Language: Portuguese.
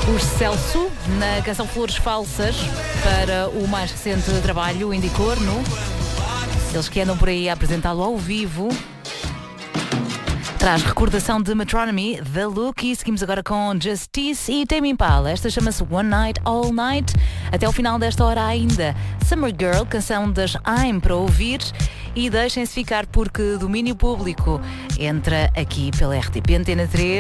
Os Celso, na canção Flores Falsas, para o mais recente trabalho, Indicorno. Eles que andam por aí a apresentá-lo ao vivo. Traz recordação de Metronomy, The Look, e seguimos agora com Justice e Tame Impala. Esta chama-se One Night, All Night. Até ao final desta hora ainda, Summer Girl, canção das I'm para ouvir. E deixem-se ficar porque domínio público entra aqui pela RTP Antena 3.